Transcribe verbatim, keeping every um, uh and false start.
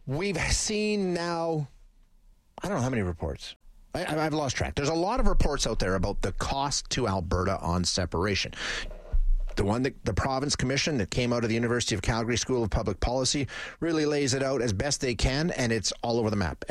we've seen now, I don't know how many reports. I, I've lost track. There's a lot of reports out there about the cost to Alberta on separation. The one that the province commission that came out of the University of Calgary School of Public Policy really lays it out as best they can, and it's all over the map.